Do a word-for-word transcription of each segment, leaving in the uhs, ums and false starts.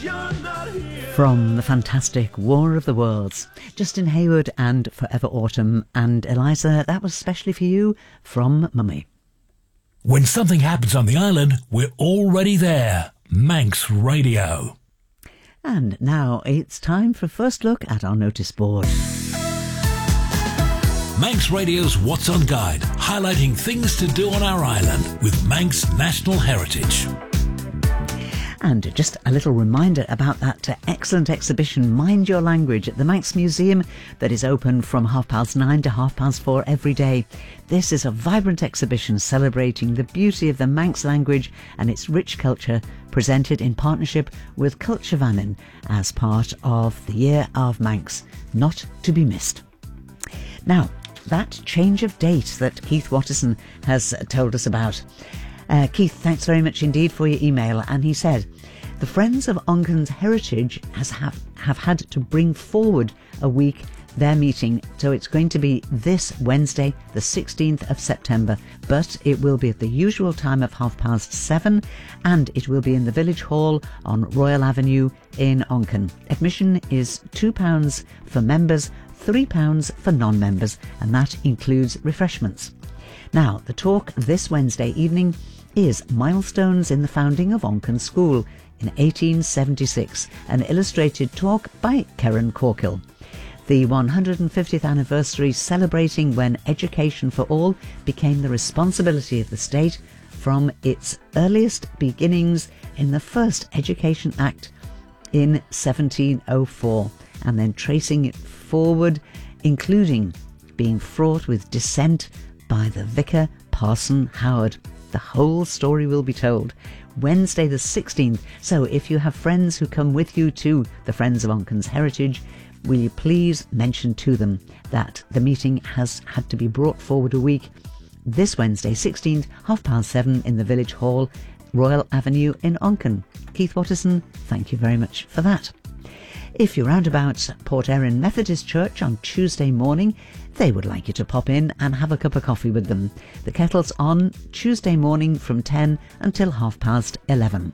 From the fantastic War of the Worlds, Justin Hayward and Forever Autumn. And Eliza, that was specially for you from Mummy. When something happens on the island, we're already there. Manx Radio. And now it's time for a first look at our notice board. Manx Radio's What's On Guide, highlighting things to do on our island with Manx National Heritage. And just a little reminder about that uh, excellent exhibition, Mind Your Language, at the Manx Museum, that is open from half past nine to half past four every day. This is a vibrant exhibition celebrating the beauty of the Manx language and its rich culture, presented in partnership with Culture Vannin as part of the Year of Manx, not to be missed. Now, that change of date that Keith Watterson has told us about. Uh, Keith, thanks very much indeed for your email. And he said, the Friends of Onken's Heritage has have, have had to bring forward a week their meeting, so it's going to be this Wednesday, the sixteenth of September, but it will be at the usual time of half past seven, and it will be in the Village Hall on Royal Avenue in Onken. Admission is two pounds for members, three pounds for non-members, and that includes refreshments. Now, the talk this Wednesday evening is Milestones in the Founding of Onken School in eighteen seventy-six, an illustrated talk by Karen Corkill. The one hundred fiftieth anniversary celebrating when education for all became the responsibility of the state from its earliest beginnings in the first Education Act in seventeen oh four, and then tracing it forward, including being fraught with dissent by the Vicar Parson Howard. The whole story will be told Wednesday the sixteenth. So if you have friends who come with you to the Friends of Onken's Heritage, will you please mention to them that the meeting has had to be brought forward a week. This Wednesday sixteenth, half past seven in the Village Hall, Royal Avenue in Onken. Keith Watterson, thank you very much for that. If you're round about Port Erin Methodist Church on Tuesday morning, they would like you to pop in and have a cup of coffee with them. The kettle's on Tuesday morning from ten until half past eleven.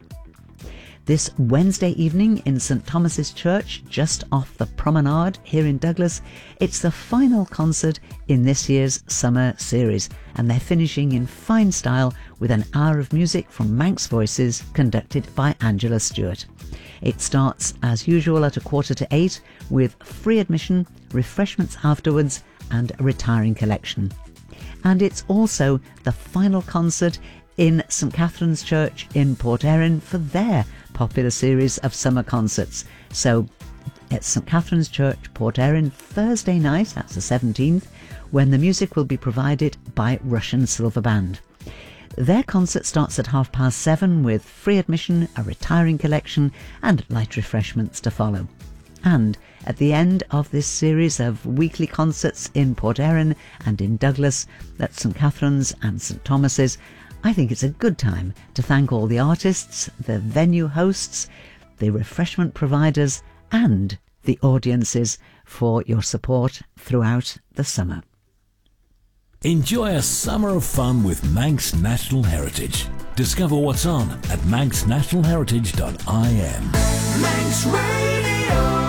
This Wednesday evening in St Thomas's Church, just off the promenade here in Douglas, it's the final concert in this year's summer series, and they're finishing in fine style with an hour of music from Manx Voices conducted by Angela Stewart. It starts as usual at a quarter to eight with free admission, refreshments afterwards and a retiring collection. And it's also the final concert in St Catherine's Church in Port Erin for their popular series of summer concerts. So at St Catherine's Church, Port Erin, Thursday night, that's the seventeenth, when the music will be provided by Russian Silver Band. Their concert starts at half past seven with free admission, a retiring collection and light refreshments to follow. And at the end of this series of weekly concerts in Port Erin and in Douglas at St Catherine's and St Thomas's, I think it's a good time to thank all the artists, the venue hosts, the refreshment providers and the audiences for your support throughout the summer. Enjoy a summer of fun with Manx National Heritage. Discover what's on at manx national heritage dot I M. Manx Radio.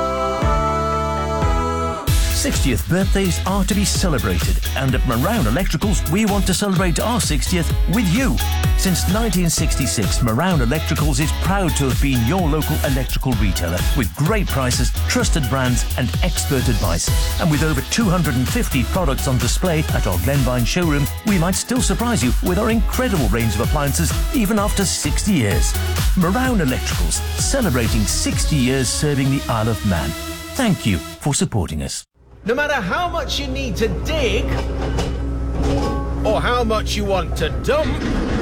sixtieth birthdays are to be celebrated, and at Marown Electricals we want to celebrate our sixtieth with you. Since nineteen sixty-six, Marown Electricals is proud to have been your local electrical retailer with great prices, trusted brands and expert advice. And with over two hundred fifty products on display at our Glenvine showroom, we might still surprise you with our incredible range of appliances even after sixty years. Marown Electricals, celebrating sixty years serving the Isle of Man. Thank you for supporting us. No matter how much you need to dig, or how much you want to dump,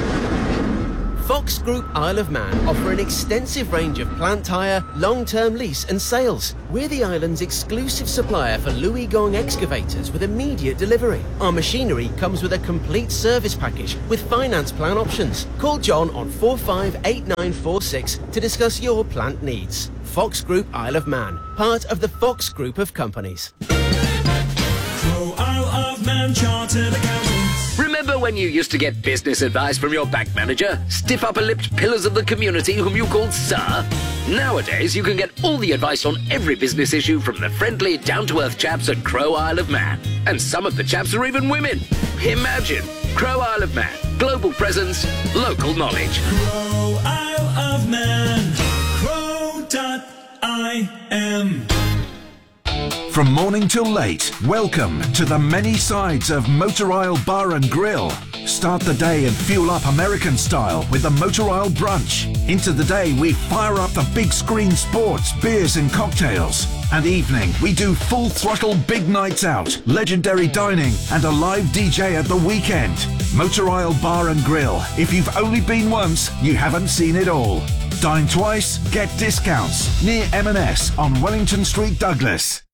Fox Group Isle of Man offer an extensive range of plant hire, long-term lease and sales. We're the island's exclusive supplier for Louis Gong excavators with immediate delivery. Our machinery comes with a complete service package with finance plan options. Call John on four five eight nine four six to discuss your plant needs. Fox Group Isle of Man, part of the Fox Group of companies. Crow Isle of Man Chartered Accountants. Remember when you used to get business advice from your bank manager? Stiff upper-lipped pillars of the community whom you called Sir? Nowadays, you can get all the advice on every business issue from the friendly, down-to-earth chaps at Crow Isle of Man. And some of the chaps are even women. Imagine! Crow Isle of Man. Global presence, local knowledge. Crow Isle of Man. Crow dot I M. From morning till late, welcome to the many sides of Motor Isle Bar and Grill. Start the day and fuel up American style with the Motor Isle Brunch. Into the day, we fire up the big screen sports, beers and cocktails. And evening, we do full throttle big nights out, legendary dining and a live D J at the weekend. Motor Isle Bar and Grill. If you've only been once, you haven't seen it all. Dine twice, get discounts. Near M and S on Wellington Street, Douglas.